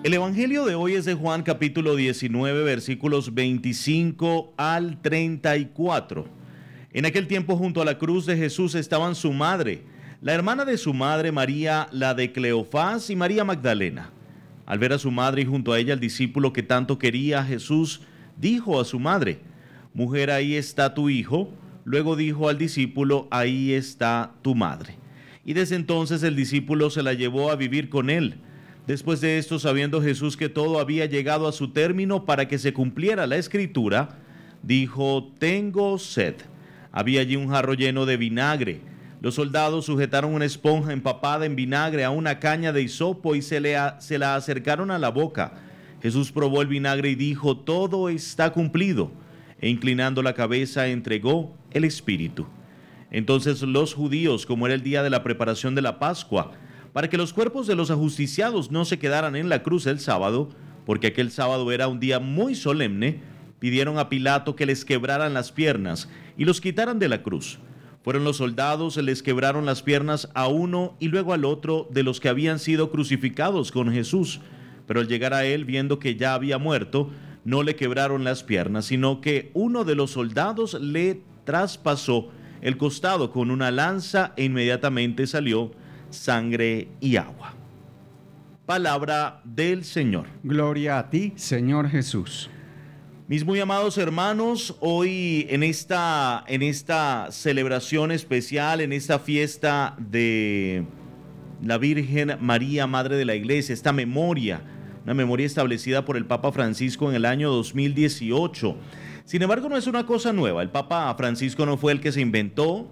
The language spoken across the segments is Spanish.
El evangelio de hoy es de Juan capítulo 19, versículos 25 al 34. En aquel tiempo junto a la cruz de Jesús estaban su madre, la hermana de su madre María, la de Cleofás, y María Magdalena. Al ver a su madre y junto a ella el discípulo que tanto quería, Jesús dijo a su madre: «Mujer, ahí está tu hijo». Luego dijo al discípulo: «Ahí está tu madre». Y desde entonces el discípulo se la llevó a vivir con él. Después de esto, sabiendo Jesús que todo había llegado a su término para que se cumpliera la escritura, dijo: «Tengo sed». Había allí un jarro lleno de vinagre. Los soldados sujetaron una esponja empapada en vinagre a una caña de hisopo y se la acercaron a la boca. Jesús probó el vinagre y dijo: «Todo está cumplido». E inclinando la cabeza, entregó el espíritu. Entonces los judíos, como era el día de la preparación de la Pascua, para que los cuerpos de los ajusticiados no se quedaran en la cruz el sábado, porque aquel sábado era un día muy solemne, pidieron a Pilato que les quebraran las piernas y los quitaran de la cruz. Fueron los soldados, les quebraron las piernas a uno y luego al otro de los que habían sido crucificados con Jesús. Pero al llegar a él, viendo que ya había muerto, no le quebraron las piernas, sino que uno de los soldados le traspasó el costado con una lanza e inmediatamente salió sangre y agua. Palabra del Señor. Gloria a ti, Señor Jesús. Mis muy amados hermanos, hoy en esta celebración especial, en esta fiesta de la Virgen María, Madre de la Iglesia, esta memoria, una memoria establecida por el Papa Francisco en el año 2018. Sin embargo, no es una cosa nueva. El Papa Francisco no fue el que se inventó,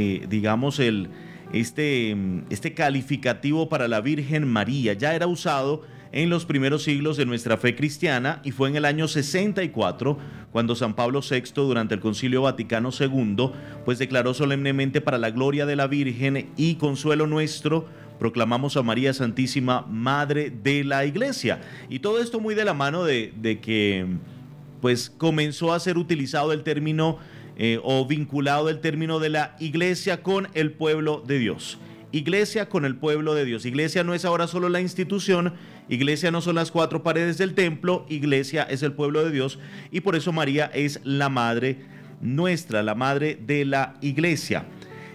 este calificativo para la Virgen María. Ya era usado en los primeros siglos de nuestra fe cristiana y fue en el año 64 cuando San Pablo VI, durante el Concilio Vaticano II, pues declaró solemnemente: para la gloria de la Virgen y consuelo nuestro, proclamamos a María Santísima, Madre de la Iglesia. Y todo esto muy de la mano de que pues comenzó a ser utilizado el término o vinculado el término de la iglesia con el pueblo de Dios. Iglesia con el pueblo de Dios. Iglesia no es ahora solo la institución, iglesia no son las cuatro paredes del templo, iglesia es el pueblo de Dios, y por eso María es la madre nuestra, la madre de la iglesia.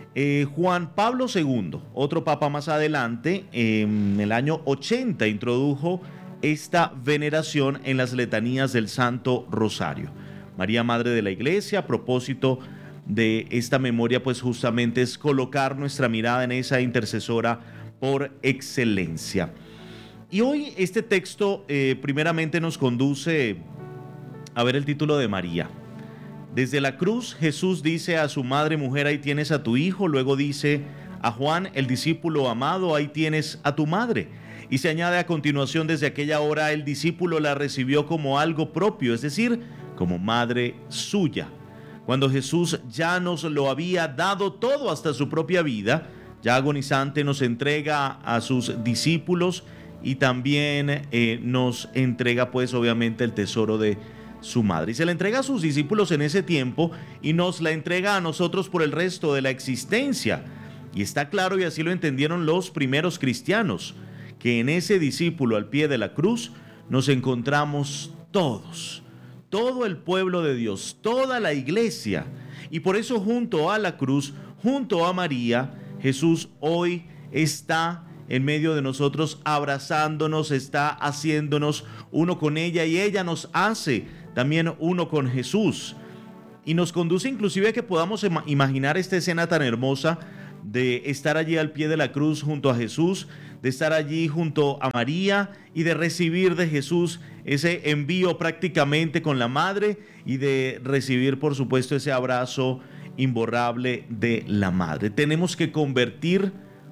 Juan Pablo II, otro papa más adelante, en el año 80 introdujo esta veneración en las letanías del Santo Rosario. María, Madre de la Iglesia. A propósito de esta memoria, pues justamente es colocar nuestra mirada en esa intercesora por excelencia. Y hoy este texto primeramente nos conduce a ver el título de María. Desde la cruz, Jesús dice a su madre: «Mujer, ahí tienes a tu hijo». Luego dice a Juan, el discípulo amado: «Ahí tienes a tu madre». Y se añade a continuación: «Desde aquella hora el discípulo la recibió como algo propio», es decir, como madre suya. Cuando Jesús ya nos lo había dado todo, hasta su propia vida, ya agonizante, nos entrega a sus discípulos y también nos entrega pues obviamente el tesoro de su madre. Y se la entrega a sus discípulos en ese tiempo y nos la entrega a nosotros por el resto de la existencia. Y está claro, y así lo entendieron los primeros cristianos, que en ese discípulo al pie de la cruz nos encontramos todos, todo el pueblo de Dios, toda la iglesia. Y por eso junto a la cruz, junto a María, Jesús hoy está en medio de nosotros, abrazándonos, está haciéndonos uno con ella, y ella nos hace también uno con Jesús. Y nos conduce inclusive a que podamos imaginar esta escena tan hermosa de estar allí al pie de la cruz junto a Jesús, de estar allí junto a María y de recibir de Jesús ese envío prácticamente con la madre, y de recibir por supuesto ese abrazo imborrable de la madre. Tenemos que convertir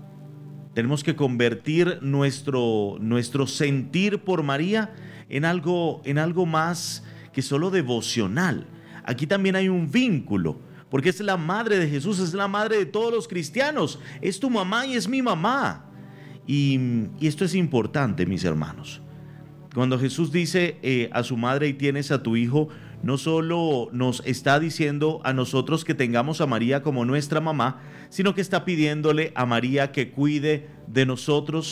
nuestro sentir por María en algo más que solo devocional. Aquí también hay un vínculo, porque es la madre de Jesús, es la madre de todos los cristianos, es tu mamá y es mi mamá. Y esto es importante, mis hermanos. Cuando Jesús dice a su madre: «Ahí tienes a tu hijo», no solo nos está diciendo a nosotros que tengamos a María como nuestra mamá, sino que está pidiéndole a María que cuide de nosotros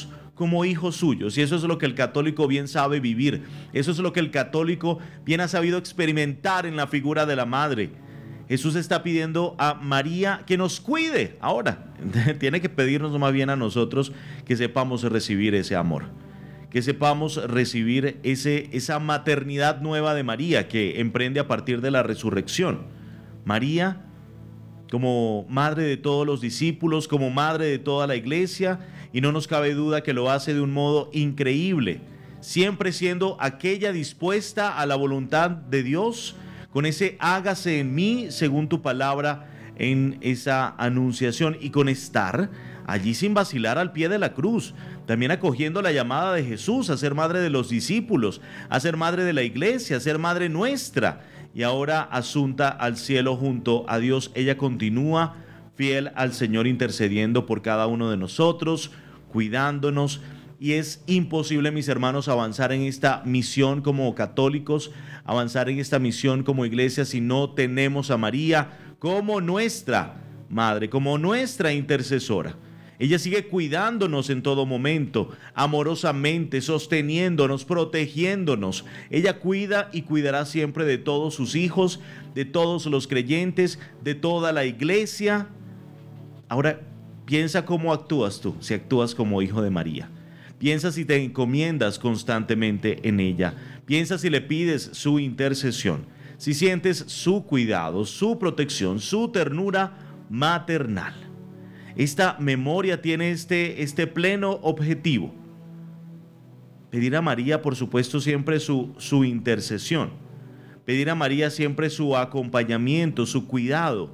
como hijos suyos. Y eso es lo que el católico bien sabe vivir. Eso es lo que el católico bien ha sabido experimentar en la figura de la madre. Jesús está pidiendo a María que nos cuide. Ahora, tiene que pedirnos más bien a nosotros que sepamos recibir ese amor, que sepamos recibir esa maternidad nueva de María que emprende a partir de la resurrección. María, como madre de todos los discípulos, como madre de toda la iglesia, y no nos cabe duda que lo hace de un modo increíble, siempre siendo aquella dispuesta a la voluntad de Dios, con ese hágase en mí según tu palabra en esa anunciación, y con estar allí sin vacilar al pie de la cruz, también acogiendo la llamada de Jesús a ser madre de los discípulos, a ser madre de la iglesia, a ser madre nuestra, y ahora asunta al cielo junto a Dios. Ella continúa fiel al Señor, intercediendo por cada uno de nosotros, cuidándonos. Y es imposible, mis hermanos, avanzar en esta misión como católicos, avanzar en esta misión como iglesia, si no tenemos a María como nuestra madre, como nuestra intercesora. Ella sigue cuidándonos en todo momento, amorosamente, sosteniéndonos, protegiéndonos. Ella cuida y cuidará siempre de todos sus hijos, de todos los creyentes, de toda la iglesia. Ahora, piensa cómo actúas tú, si actúas como hijo de María. Piensa si te encomiendas constantemente en ella. Piensa si le pides su intercesión, si sientes su cuidado, su protección, su ternura maternal. Esta memoria tiene este pleno objetivo: pedir a María, por supuesto, siempre su intercesión, pedir a María siempre su acompañamiento, su cuidado.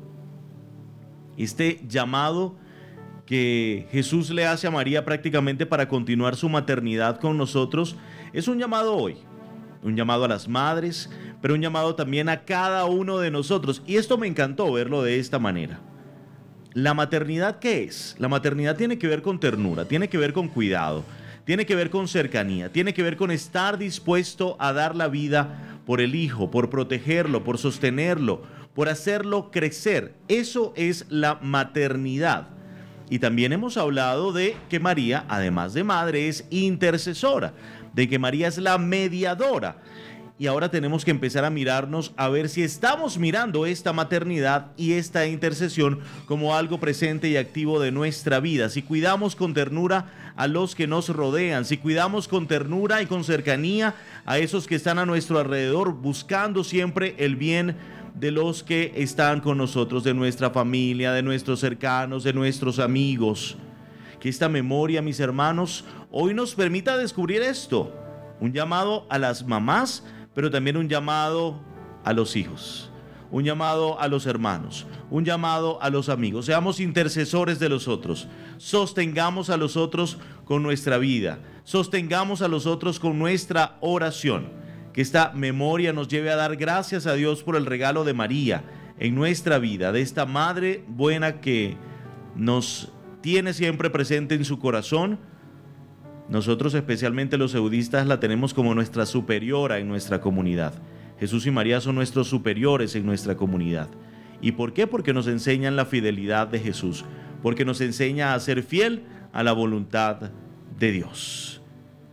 Este llamado que Jesús le hace a María prácticamente para continuar su maternidad con nosotros es un llamado hoy, un llamado a las madres, pero un llamado también a cada uno de nosotros. Y esto me encantó verlo de esta manera. ¿La maternidad qué es? La maternidad tiene que ver con ternura, tiene que ver con cuidado, tiene que ver con cercanía, tiene que ver con estar dispuesto a dar la vida por el hijo, por protegerlo, por sostenerlo, por hacerlo crecer. Eso es la maternidad. Y también hemos hablado de que María, además de madre, es intercesora, de que María es la mediadora. Y ahora tenemos que empezar a mirarnos a ver si estamos mirando esta maternidad y esta intercesión como algo presente y activo de nuestra vida. Si cuidamos con ternura a los que nos rodean, si cuidamos con ternura y con cercanía a esos que están a nuestro alrededor, buscando siempre el bien de los que están con nosotros, de nuestra familia, de nuestros cercanos, de nuestros amigos. Que esta memoria, mis hermanos, hoy nos permita descubrir esto: un llamado a las mamás, pero también un llamado a los hijos, un llamado a los hermanos, un llamado a los amigos. Seamos intercesores de los otros, sostengamos a los otros con nuestra vida, sostengamos a los otros con nuestra oración. Que esta memoria nos lleve a dar gracias a Dios por el regalo de María en nuestra vida, de esta madre buena que nos tiene siempre presente en su corazón. Nosotros, especialmente los eudistas, la tenemos como nuestra superiora en nuestra comunidad. Jesús y María son nuestros superiores en nuestra comunidad. ¿Y por qué? Porque nos enseñan la fidelidad de Jesús, porque nos enseña a ser fiel a la voluntad de Dios.